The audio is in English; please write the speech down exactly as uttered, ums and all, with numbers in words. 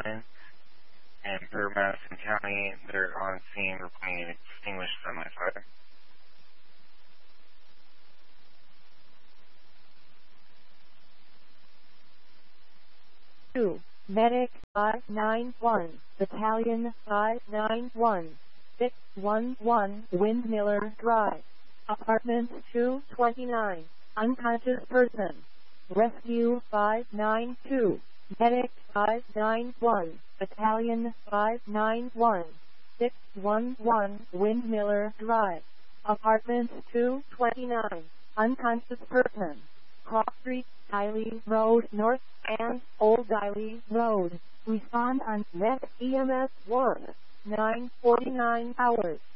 nine. And for Madison County, they're on scene reporting an extinguished semi-fire. two. Medic five nine one, Battalion five nine one, six one one, Windmiller Drive. Apartment two twenty-nine, unconscious person. Rescue five nine two, Medic five nine one, Battalion five nine one, six one one, Windmiller Drive. Apartment two twenty-nine, unconscious person. Cross Street, Diley Road North, and Old Diley Road. Respond on Met E M S one, nine forty-nine hours.